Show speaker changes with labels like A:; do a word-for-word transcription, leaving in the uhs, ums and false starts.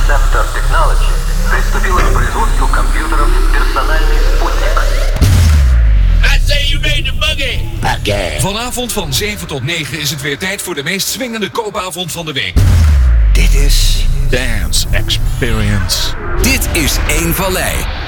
A: Interceptor Technology приступила к производству компьютеров «Персональный спутник».
B: I say you made the buggy.
C: Buggy.
D: Vanavond van zeven tot negen is het weer tijd voor de meest swingende koopavond van de week.
C: Dit is
E: Dance Experience.
F: Dit is Eén Vallei.